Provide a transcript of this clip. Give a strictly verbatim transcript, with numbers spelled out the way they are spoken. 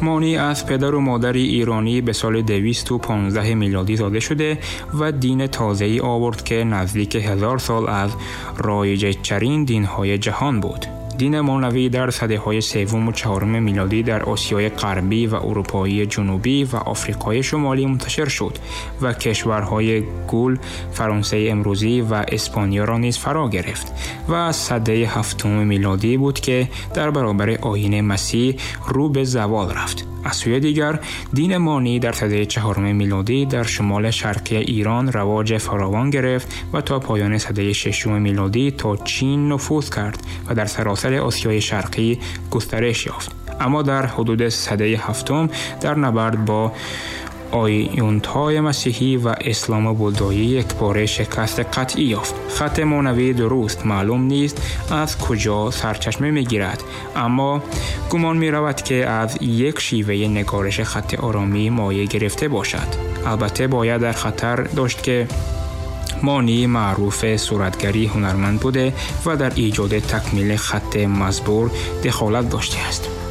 مانی از پدر و مادر ایرانی به سال دویست و پانزده میلادی زاده شده و دین تازه‌ای آورد که نزدیک هزار سال از رایج‌ترین دین‌های جهان بود. دین مولوی در سده‌های سوم و چهارم میلادی در آسیای غربی و اروپای جنوبی و آفریقای شمالی منتشر شد و کشورهای گول، فرانسه امروزی و اسپانیا را نیز فرا گرفت و سده هفتم میلادی بود که در برابر آیین مسیح رو به زوال رفت. از سوی دیگر دین مانی در سده چهارم میلادی در شمال شرقی ایران رواج فراوان گرفت و تا پایان سده ششم میلادی تا چین نفوذ کرد و در سراسر آسیای شرقی گسترش یافت. اما در حدود سده هفتم در نبرد با آیونت‌های مسیحی و اسلام بودایی یک باره شکست قطعی یافت. خط مولوی درست معلوم نیست از کجا سرچشمه می‌گیرد، اما گمان می‌رود که از یک شیوه نگارش خط آرامی مایه گرفته باشد. البته باید در خطر داشت که مانی معروف صورتگری هنرمند بوده و در ایجاد تکمیل خط مزبور دخالت داشته است.